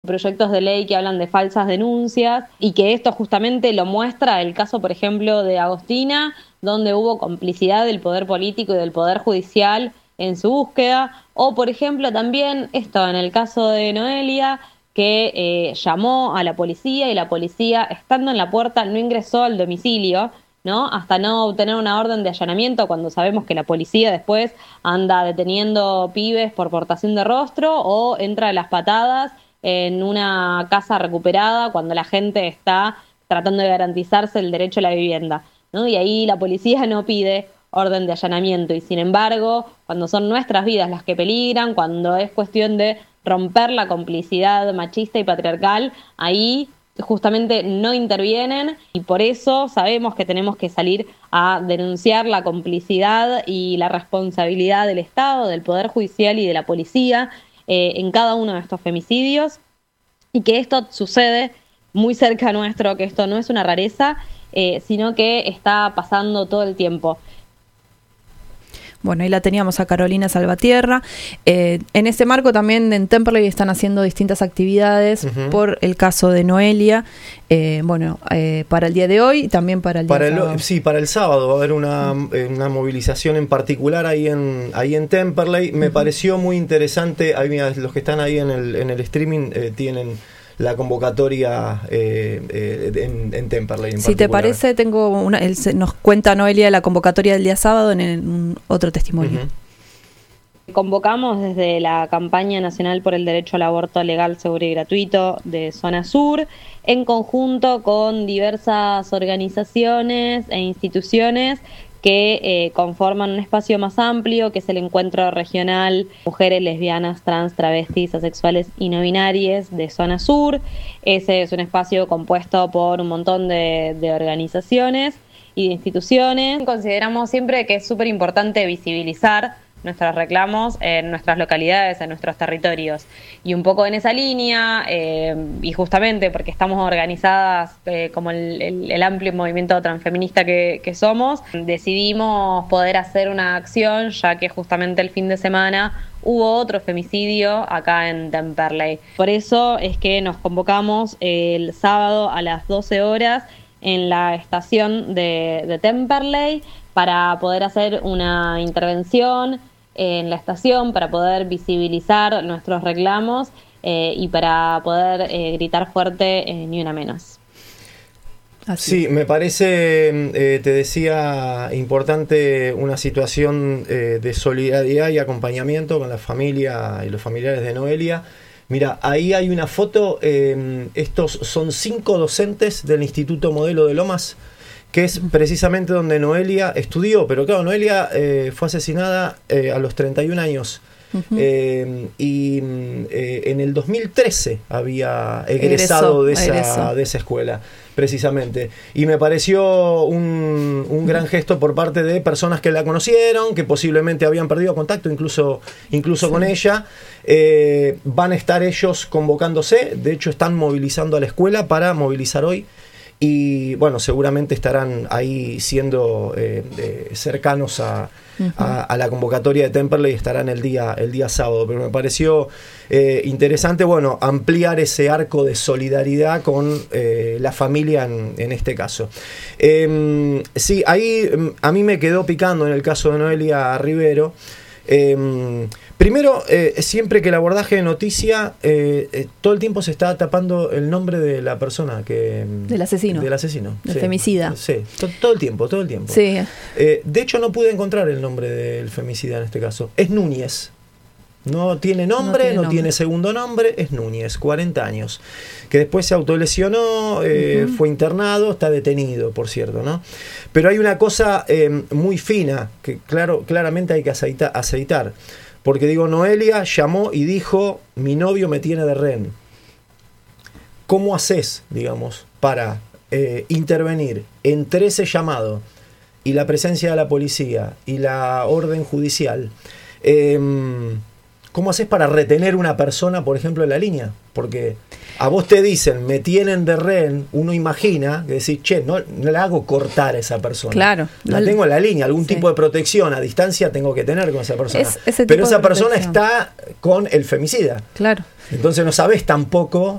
proyectos de ley que hablan de falsas denuncias y que esto justamente lo muestra el caso, por ejemplo, de Agostina, donde hubo complicidad del poder político y del poder judicial en su búsqueda, o por ejemplo también esto en el caso de Noelia, que llamó a la policía y la policía, estando en la puerta, no ingresó al domicilio, ¿no? Hasta no obtener una orden de allanamiento, cuando sabemos que la policía después anda deteniendo pibes por portación de rostro o entra a las patadas en una casa recuperada cuando la gente está tratando de garantizarse el derecho a la vivienda, ¿no? Y ahí la policía no pide orden de allanamiento y sin embargo, cuando son nuestras vidas las que peligran, cuando es cuestión de romper la complicidad machista y patriarcal, ahí justamente no intervienen y por eso sabemos que tenemos que salir a denunciar la complicidad y la responsabilidad del Estado, del Poder Judicial y de la policía en cada uno de estos femicidios y que esto sucede muy cerca nuestro, que esto no es una rareza, sino que está pasando todo el tiempo. Bueno, ahí la teníamos a Carolina Salvatierra. En ese marco también en Temperley están haciendo distintas actividades por el caso de Noelia. Para el día de hoy y también para el día sábado. Sí, para el sábado va a haber una movilización en particular ahí en Temperley. Me pareció muy interesante. Ahí, mira, los que están ahí en el streaming tienen la convocatoria en Temperley. Si te parece, nos cuenta Noelia la convocatoria del día sábado en otro testimonio. Convocamos desde la Campaña Nacional por el Derecho al Aborto Legal, Seguro y Gratuito de Zona Sur, en conjunto con diversas organizaciones e instituciones que conforman un espacio más amplio, que es el Encuentro Regional Mujeres Lesbianas, Trans, Travestis, Asexuales y No Binarias de Zona Sur. Ese es un espacio compuesto por un montón de organizaciones y de instituciones. Consideramos siempre que es súper importante visibilizar nuestros reclamos en nuestras localidades, en nuestros territorios. Y un poco en esa línea, y justamente porque estamos organizadas como el amplio movimiento transfeminista que somos, decidimos poder hacer una acción, ya que justamente el fin de semana hubo otro femicidio acá en Temperley. Por eso es que nos convocamos el sábado a las 12 horas en la estación de Temperley para poder hacer una intervención en la estación, para poder visibilizar nuestros reclamos y para poder gritar fuerte ni una menos. Sí, me parece, te decía, importante una situación de solidaridad y acompañamiento con la familia y los familiares de Noelia. Mira, ahí hay una foto, estos son 5 docentes del Instituto Modelo de Lomas, que es precisamente donde Noelia estudió, pero claro, Noelia fue asesinada a los 31 años. Y en el 2013 había egresado de esa escuela, precisamente. Y me pareció un gran gesto por parte de personas que la conocieron, que posiblemente habían perdido contacto incluso con ella. Van a estar ellos convocándose, de hecho están movilizando a la escuela para movilizar hoy. Y bueno, seguramente estarán ahí siendo cercanos a la convocatoria de Temperley, estarán el día sábado, pero me pareció interesante, bueno, ampliar ese arco de solidaridad con la familia en este caso. Sí, ahí a mí me quedó picando en el caso de Noelia Rivero. Primero, siempre que el abordaje de noticia, todo el tiempo se está tapando el nombre de la persona del asesino. Del sí, femicida. Sí, todo el tiempo. Sí. De hecho, no pude encontrar el nombre del femicida en este caso. Es Núñez. No tiene nombre, no tiene segundo nombre, es Núñez, 40 años. Que después se autolesionó, fue internado, está detenido, por cierto, ¿no? Pero hay una cosa muy fina que claramente hay que aceitar. Porque digo, Noelia llamó y dijo, mi novio me tiene de rehén. ¿Cómo haces, digamos, para intervenir entre ese llamado y la presencia de la policía y la orden judicial? ¿Cómo haces para retener una persona, por ejemplo, en la línea? Porque a vos te dicen, me tienen de rehén, uno imagina que decís, che, no la hago cortar a esa persona. Claro. La tengo en la línea, algún tipo de protección a distancia tengo que tener con esa persona. Pero esa persona está con el femicida. Claro. Entonces no sabés tampoco